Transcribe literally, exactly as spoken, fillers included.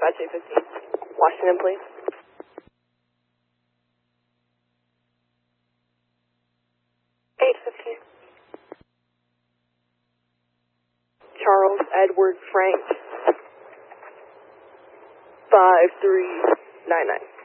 five two fifteen. Washington, please. eight fifteen. Charles Edward Frank. five three nine nine.